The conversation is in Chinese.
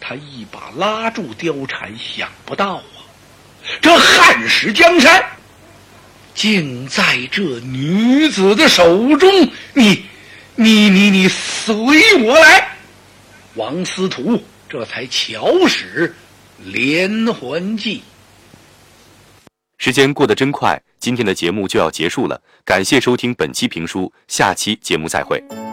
他一把拉住貂蝉，想不到啊，这汉室江山竟在这女子的手中。你随我来。王司徒这才巧使连环计。 时间过得真快，今天的节目就要结束了，感谢收听本期评书，下期节目再会。